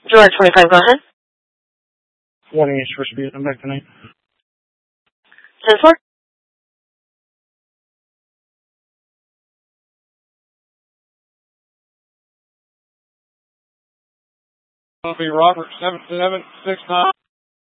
July 25, go ahead. Warning, it's supposed to be. I'm back tonight. 10-4. It'll be Robert 7769.